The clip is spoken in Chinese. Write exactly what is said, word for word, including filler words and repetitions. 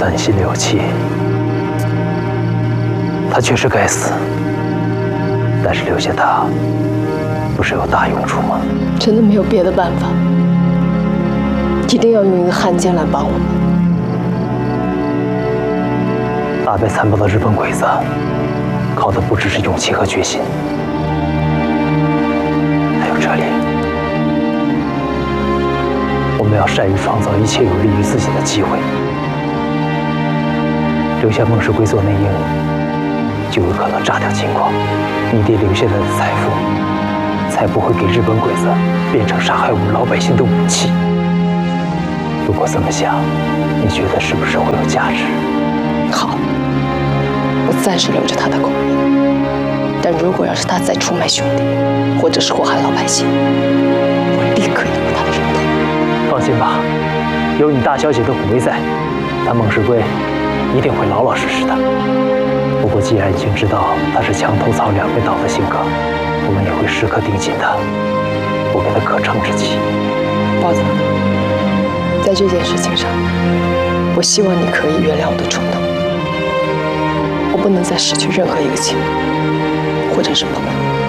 道你心里有气，他确实该死，但是留下他，不是有大用处吗？ 真的没有别的办法，一定要用一个汉奸来帮我们。 打败残暴的日本鬼子，靠的不只是勇气和决心，还有这里。我们要善于创造一切有利于自己的机会，留下孟世圭做内应，就有可能炸掉金矿，你爹留下来的财富，才不会给日本鬼子变成杀害我们老百姓的武器。如果这么想，你觉得是不是会有价值？ 好，我暂时留着他的狗命，但如果要是他再出卖兄弟，或者是祸害老百姓，我立刻要了他的人头。 放心吧，有你大小姐的虎威在，他孟世圭一定会老老实实的。不过既然已经知道他是墙头草两边倒的性格，我们也会时刻盯紧他，不给他可乘之机。 包子，在这件事情上，我希望你可以原谅我的冲动。我不能再失去任何一个亲人，或者是朋友。